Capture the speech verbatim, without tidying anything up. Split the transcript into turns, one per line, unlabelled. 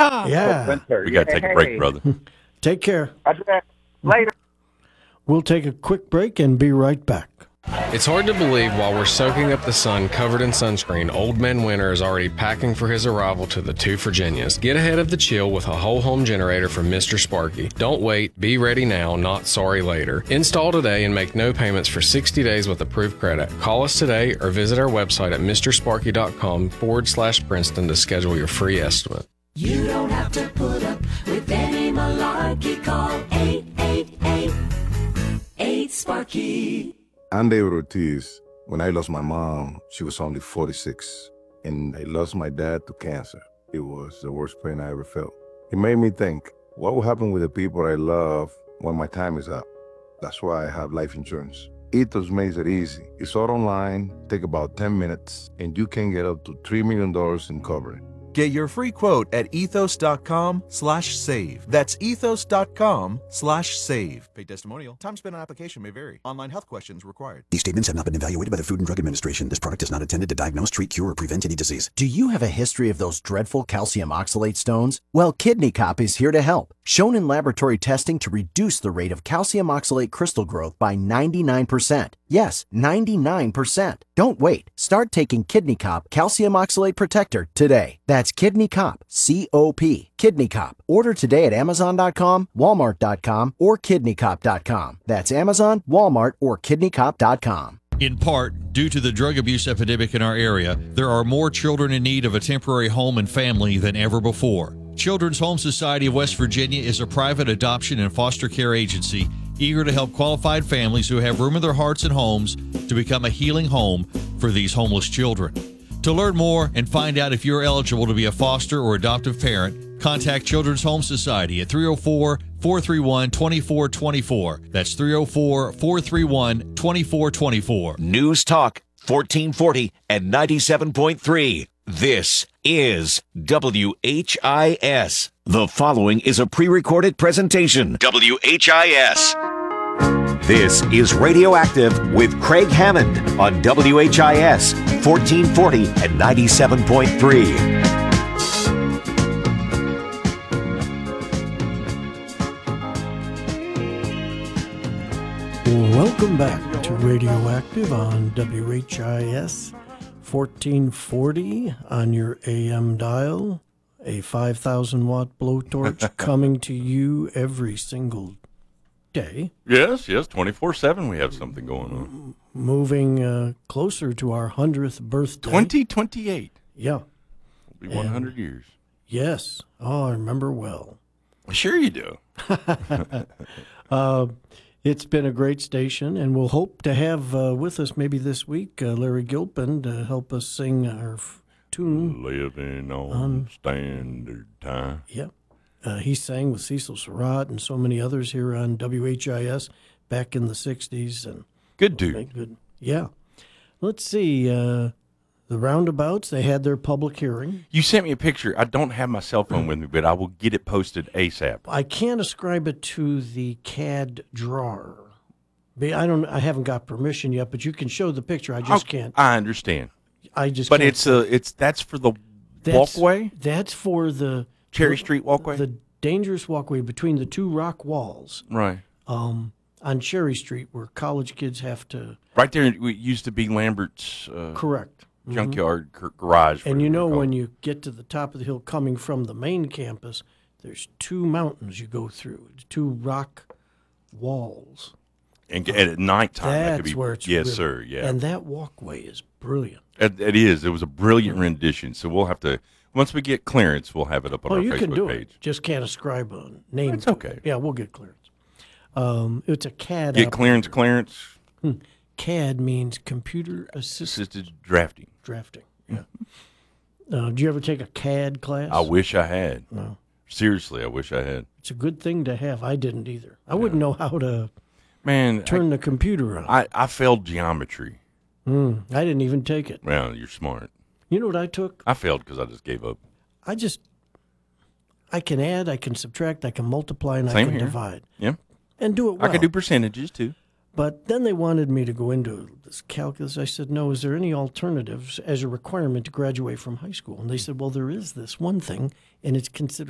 Yeah.
We got to take a break, brother.
Take care.
Later.
We'll take a quick break and be right back.
It's hard to believe while we're soaking up the sun covered in sunscreen, Old Man Winter is already packing for his arrival to the two Virginias. Get ahead of the chill with a whole home generator from Mister Sparky. Don't wait. Be ready now, not sorry later. Install today and make no payments for sixty days with approved credit. Call us today or visit our website at mrsparky.com forward slash Princeton to schedule your free estimate.
You don't have to put up with any malarkey. Call eight eight eight, eight Sparky.
I'm David Ortiz. When I lost my mom, she was only forty-six, and I lost my dad to cancer. It was the worst pain I ever felt. It made me think, what will happen with the people I love when my time is up? That's why I have life insurance. Ethos makes it easy. It's all online, take about ten minutes, and you can get up to three million dollars in coverage.
Get your free quote at ethos.com slash save. That's ethos.com slash save. Paid testimonial. Time spent on application may vary. Online health questions required.
These statements have not been evaluated by the Food and Drug Administration. This product is not intended to diagnose, treat, cure, or prevent any disease.
Do you have a history of those dreadful calcium oxalate stones? Well, Kidney Cop is here to help. Shown in laboratory testing to reduce the rate of calcium oxalate crystal growth by ninety-nine percent. Yes, ninety-nine percent. Don't wait. Start taking Kidney Cop Calcium Oxalate Protector today. That's Kidney Cop, C O P. Kidney Cop. Order today at amazon dot com, walmart dot com, or kidney cop dot com. That's Amazon, Walmart, or kidney cop dot com.
In part, due to the drug abuse epidemic in our area, there are more children in need of a temporary home and family than ever before. Children's Home Society of West Virginia is a private adoption and foster care agency eager to help qualified families who have room in their hearts and homes to become a healing home for these homeless children. To learn more and find out if you're eligible to be a foster or adoptive parent, contact Children's Home Society at three oh four, four three one, two four two four. That's three oh four, four three one, two four two four.
News Talk fourteen forty and ninety-seven point three. This is W H I S. The following is a pre-recorded presentation. W H I S. This is Radioactive with Craig Hammond on W H I S fourteen forty and ninety-seven point three.
Welcome back to Radioactive on W H I S fourteen forty on your A M dial. A five thousand watt blowtorch coming to you every single day.
Yes, yes, twenty-four seven we have something going on.
Moving uh, closer to our hundredth birthday.
twenty twenty-eight.
Yeah.
Will be one hundred
And,
years.
Yes. Oh, I remember well.
Sure you do.
uh, it's been a great station, and we'll hope to have uh, with us maybe this week uh, Larry Gilpin to help us sing our f- tune.
Living on
Um,
Standard Time.
Yeah. Uh, he sang with Cecil Surratt and so many others here on W H I S back in the sixties. And
Good dude.
Good. Yeah. Let's see. Uh, the Roundabouts, they had their public hearing.
You sent me a picture. I don't have my cell phone with me, but I will get it posted ASAP.
I can't ascribe it to the C A D drawer. Be- I don't. I haven't got permission yet, but you can show the picture. I just
Okay,
can't.
I understand.
I just.
But
can't.
it's a, it's that's for the
That's-
walkway,
That's for the
Cherry Street walkway.
the dangerous walkway between the two rock walls.
Right.
Um, on Cherry Street, where college kids have to.
Right there, it used to be Lambert's. Uh,
Correct. Mhm.
Junkyard g- garage.
And you know,
whatever
when
they
you get to the top of the hill coming from the main campus, there's two mountains you go through, two rock walls.
call it. and at nighttime,
That's
that could be.
where it's
yes,
really-
sir. Yeah.
And that walkway is brilliant.
It, it is. It was a brilliant rendition. So we'll have to once we get clearance, we'll have it up on
Oh,
our
you
Facebook
can do
page.
it. Just can't ascribe a name.
It's
to
okay.
It. Yeah, we'll get clearance. Um, it's a C A D.
Get
app-
clearance, clearance.
Hmm. C A D means computer assisted,
Assisted drafting.
drafting. Yeah. Uh, do you ever take a C A D class?
I wish I had.
No.
Seriously, I wish I had.
It's a good thing to have. I didn't either. I wouldn't know how to
Man,
turn
I,
the computer on.
I, I failed geometry.
Mm, I didn't even take it.
Well, you're smart.
You know what I took?
I failed because I just gave up.
I just, I can add, I can subtract, I can multiply, and I
Same
can
here.
divide.
Yeah.
And do it well.
I could do percentages too.
But then they wanted me to go into this calculus. I said, no, is there any alternatives as a requirement to graduate from high school? And they said, well, there is this one thing, and it's considered